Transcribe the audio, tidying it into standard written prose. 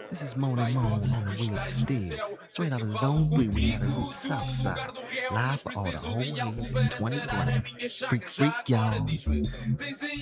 This is Moaning Moan on the Wheel of Steel. Straight out of Zone 3, we had a group Southside. Live for all the old heads in 2020. Freak, freak, y'all.